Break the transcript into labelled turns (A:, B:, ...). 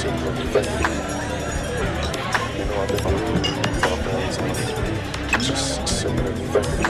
A: similar effect. You know, I've been talking on just similar effect.